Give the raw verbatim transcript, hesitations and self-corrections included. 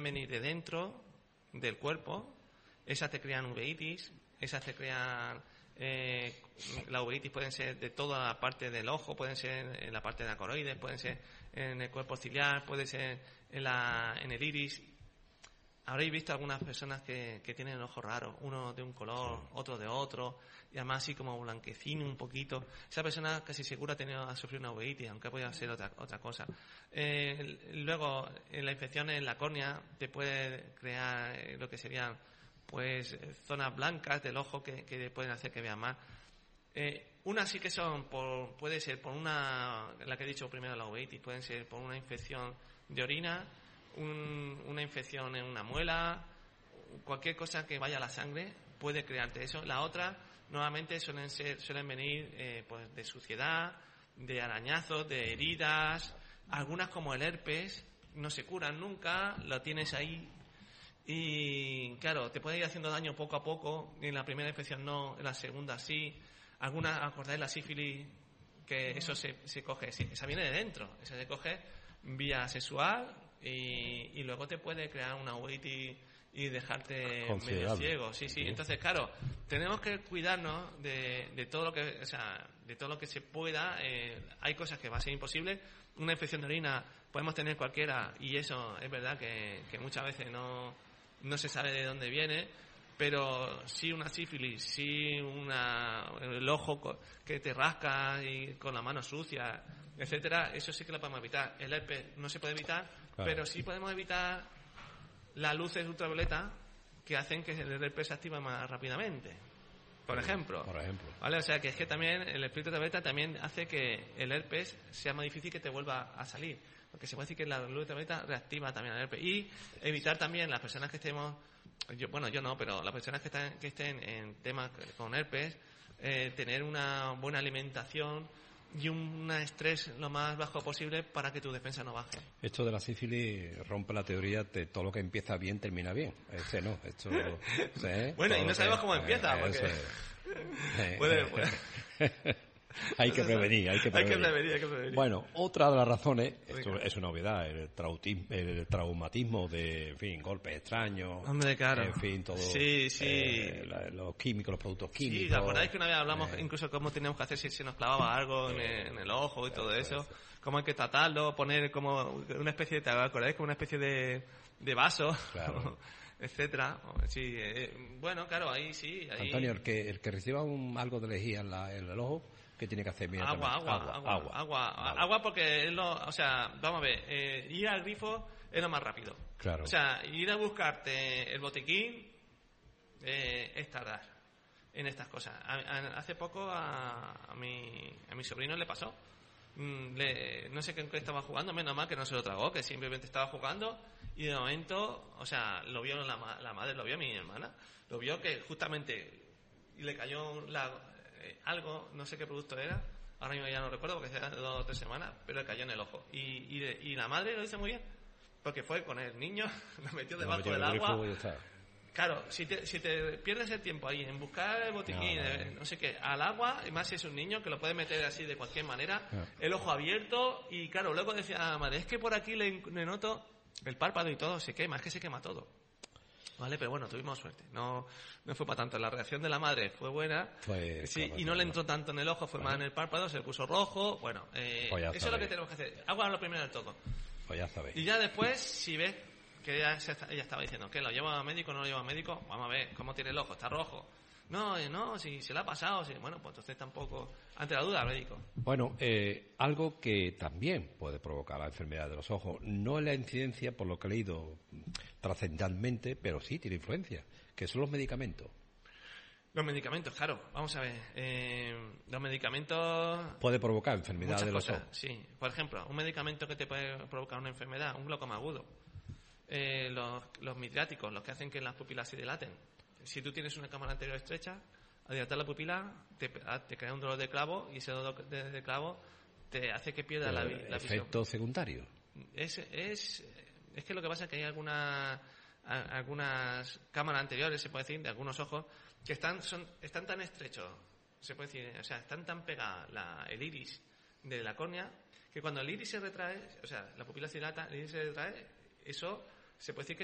venir de dentro del cuerpo, esas te crean uveitis, esas te crean... Eh, la uveitis pueden ser de toda la parte del ojo, pueden ser en la parte de la coroides, pueden ser en el cuerpo ciliar, puede ser en, la, en el iris. Habréis visto algunas personas que, que tienen el ojo raro, uno de un color, sí. otro de otro, y además así como blanquecino un poquito. Esa persona casi segura ha tenido a sufrir una uveitis, aunque pueda ser otra otra cosa. Eh, luego, en la infección en la córnea te puede crear eh, lo que serían pues zonas blancas del ojo que, que pueden hacer que vean más. Eh, unas sí que son, por, puede ser por una, la que he dicho primero, la uveitis, pueden ser por una infección de orina, un, una infección en una muela, cualquier cosa que vaya a la sangre puede crearte eso. La otra, nuevamente, suelen ser, suelen venir eh, pues de suciedad, de arañazos, de heridas, algunas como el herpes, no se curan nunca, lo tienes ahí. Y claro, te puede ir haciendo daño poco a poco. En la primera infección no, en la segunda sí. Algunas, acordáis la sífilis, que eso se, se coge, sí, esa viene de dentro, esa se coge vía sexual y, y luego te puede crear una uveitis y dejarte medio ciego. Sí, sí. Entonces, claro, tenemos que cuidarnos de, de todo lo que, o sea, de todo lo que se pueda. Eh, hay cosas que va a ser imposible. Una infección de orina podemos tener cualquiera y eso es verdad que, que muchas veces no no se sabe de dónde viene, pero sí una sífilis, sí una el ojo que te rasca y con la mano sucia, etcétera, eso sí que lo podemos evitar. El herpes no se puede evitar, claro. Pero sí podemos evitar las luces ultravioleta que hacen que el herpes se active más rápidamente. Por ejemplo, por ejemplo. ¿Vale? O sea que es que también el espíritu ultravioleta también hace que el herpes sea más difícil que te vuelva a salir. Porque se puede decir que la luz ultravioleta reactiva también el herpes. Y evitar también las personas que estemos, yo, bueno, yo no, pero las personas que están que estén en temas con herpes, eh, tener una buena alimentación y un estrés lo más bajo posible para que tu defensa no baje. Esto de la sífilis rompe la teoría de todo lo que empieza bien termina bien. Este no, esto... ¿sí? Bueno, y no sabemos que, cómo empieza, eh, porque... Es. puede, puede. Hay que prevenir, hay que prevenir. Hay que prevenir, hay que prevenir. Bueno, otra de las razones, esto es una novedad, el, trautismo, el traumatismo de, en fin, golpes extraños. Hombre, claro. En fin, todo. Sí, sí. Eh, la, los químicos, los productos químicos. Sí, ¿te acordáis que una vez hablamos eh, incluso cómo teníamos que hacer si se nos clavaba algo en el, en el ojo y todo eso? eso? Cómo hay que tratarlo, poner como una especie de, ¿te acordáis? Como una especie de, de vaso. Claro. Etcétera. Sí, eh, bueno, claro, ahí sí. Ahí... Antonio, el que, el que reciba un, algo de lejía en, la, en el ojo, ¿qué tiene que hacer? Agua, agua, agua, agua, agua, agua, agua, agua porque es lo, o sea, vamos a ver, eh, ir al grifo es lo más rápido. Claro. O sea, ir a buscarte el botiquín eh, es tardar en estas cosas. A, a, hace poco a, a mi a mi sobrino le pasó. Le, no sé qué estaba jugando, menos mal que no se lo tragó, que simplemente estaba jugando y de momento, o sea, lo vio la, la madre, lo vio mi hermana, lo vio que justamente le cayó la, eh, algo, no sé qué producto era, ahora mismo ya no recuerdo porque hace dos o tres semanas, pero le cayó en el ojo y, y, de, y la madre lo hizo muy bien porque fue con el niño, lo metió debajo del agua. Claro, si te, si te pierdes el tiempo ahí en buscar el botiquín, no, no, no. no sé qué, al agua, y más si es un niño que lo puede meter así de cualquier manera, no. el ojo abierto, y claro, luego decía la madre, es que por aquí le, le noto el párpado y todo se quema, es que se quema todo. Vale, pero bueno, tuvimos suerte, no no fue para tanto. La reacción de la madre fue buena, pues, sí, y no le entró tanto en el ojo, fue bueno. más en el párpado, se le puso rojo, bueno, eh, pues eso es lo que tenemos que hacer, agua lo primero del todo. Pues ya sabéis. Y ya después, si ves que ella, ella estaba diciendo que lo lleva a médico, no lo lleva a médico, vamos a ver cómo tiene el ojo, está rojo. No, no, si se le ha pasado, si, bueno, pues entonces tampoco, ante la duda, al médico. Bueno, eh, algo que también puede provocar la enfermedad de los ojos, no es la incidencia, por lo que he leído trascendentalmente, pero sí tiene influencia, que son los medicamentos. Los medicamentos, claro, vamos a ver, eh, los medicamentos... Puede provocar enfermedad de los cosas, ojos. Sí, por ejemplo, un medicamento que te puede provocar una enfermedad, un glaucoma agudo. Eh, los, los midriáticos, los que hacen que las pupilas se dilaten. Si tú tienes una cámara anterior estrecha, al dilatar la pupila te, te crea un dolor de clavo y ese dolor de, de clavo te hace que pierda la, la visión. ¿Efecto secundario? Es, es, es que lo que pasa es que hay algunas algunas cámaras anteriores, se puede decir, de algunos ojos, que están son están tan estrechos, se puede decir, o sea, están tan pegadas la, el iris de la córnea, que cuando el iris se retrae, o sea, la pupila se dilata, el iris se retrae, eso se puede decir que